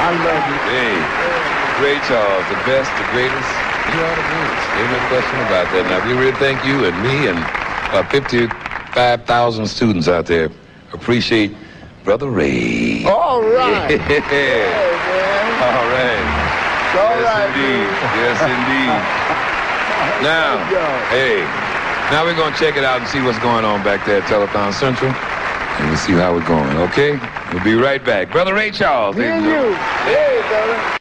I love you. Hey, Ray Charles, the best, the greatest. You are the greatest. Ain't no question about that. Now, we really thank you and me and 55,000 students out there appreciate Brother Ray. All right. Yeah. man. All right. All Yes, right, indeed. man. Yes, indeed. Now, hey, now we're going to check it out and see what's going on back there at Telethon Central. And we'll see how we're going, okay? We'll be right back. Brother Ray Charles. Me and you. Hey, brother.